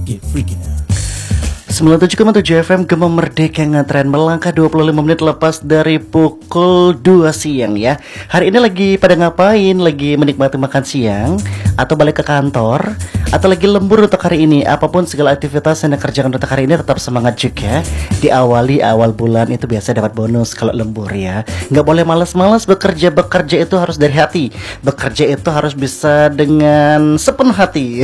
Get freaky now. 97,7 FM Gema Merdeka ngetren melangkah 25 menit lepas dari pukul 2 siang ya. Hari ini lagi pada ngapain? Lagi menikmati makan siang? Atau balik ke kantor? Atau lagi lembur untuk hari ini? Apapun segala aktivitas yang dikerjakan untuk hari ini tetap semangat juga. Diawali awal bulan itu biasa dapat bonus kalau lembur ya. Nggak boleh malas-malas bekerja. Bekerja itu harus dari hati. Bekerja itu harus bisa dengan sepenuh hati.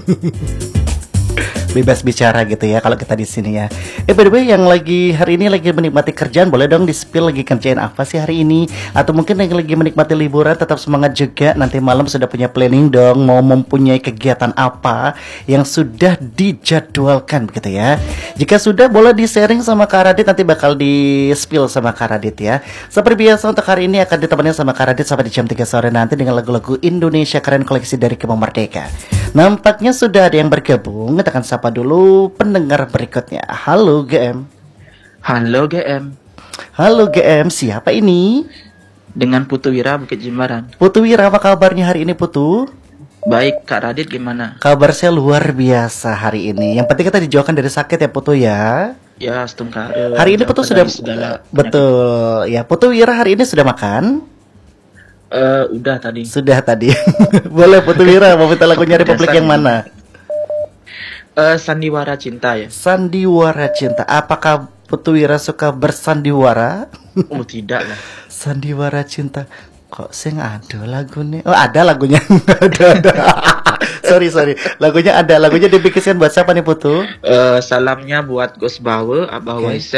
Bebas bicara gitu ya kalau kita di sini ya. By the way, yang lagi hari ini lagi menikmati kerjaan, boleh dong di-spill lagi kerjain apa sih hari ini? Atau mungkin yang lagi menikmati liburan tetap semangat juga. Nanti malam sudah punya planning dong, mau mempunyai kegiatan apa yang sudah dijadwalkan begitu ya. Jika sudah, boleh di-sharing sama Kak Radit, nanti bakal di-spill sama Kak Radit ya. Seperti biasa untuk hari ini akan ditemani sama Kak Radit sampai di jam 3 sore nanti dengan lagu-lagu Indonesia keren koleksi dari Gema Merdeka. Nampaknya sudah ada yang bergabung. Kita akan sapa dulu pendengar berikutnya. Halo GM. Halo GM. Halo GM, siapa ini? Dengan Putu Wira Bukit Jimbaran. Putu Wira, apa kabarnya hari ini Putu? Baik, Kak Radit gimana? Kabar saya luar biasa hari ini. Yang penting kita dijauhkan dari sakit ya Putu ya. Ya, setengah. Hari ini Putu sudah betul. Ya, Putu Wira hari ini sudah makan? Udah tadi. Sudah tadi. Boleh Putu Wira mau minta lagunya Republik yang mana? Sandiwara Cinta ya. Sandiwara Cinta. Apakah Putu Wira suka bersandiwara? Oh tidak lah. Sandiwara Cinta. Kok saya nggak ada lagunya? Oh ada lagunya. ada. sorry. Lagunya ada. Lagunya dibikinkan buat siapa nih Putu? Salamnya buat Gus Bawe, Abah Okay. Wais.